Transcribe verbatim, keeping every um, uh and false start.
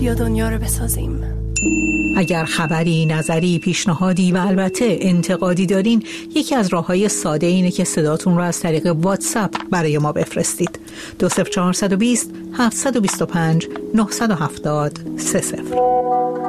بیا دنیا رو بسازیم. اگر خبری، نظری، پیشنهادی و البته انتقادی دارین، یکی از راه‌های ساده اینه که صداتون رو از طریق واتساپ برای ما بفرستید. دو صفر چهار دو صفر هفت دو پنج نه هفت صفر سه صفر